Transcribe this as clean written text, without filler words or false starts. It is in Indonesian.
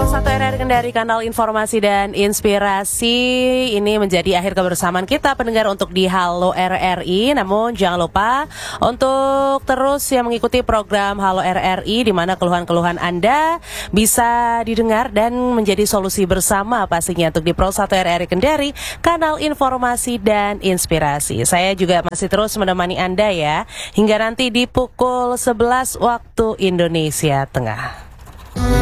Pro 1 RRI Kendari, kanal informasi dan inspirasi. Ini menjadi akhir kebersamaan kita pendengar untuk di Halo RRI. Namun jangan lupa untuk terus mengikuti program Halo RRI, di mana keluhan-keluhan Anda bisa didengar dan menjadi solusi bersama pastinya untuk di Pro 1 RRI Kendari, kanal informasi dan inspirasi. Saya juga masih terus menemani Anda ya, hingga nanti di pukul 11 waktu Indonesia Tengah.